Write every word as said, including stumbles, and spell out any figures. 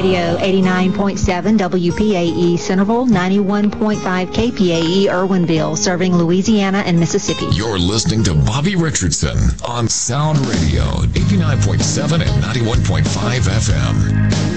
Radio, eighty-nine point seven W P A E Centerville, ninety-one point five K P A E Irwinville, serving Louisiana and Mississippi. You're listening to Bobby Richardson on Sound Radio, eighty-nine point seven and ninety-one point five F M.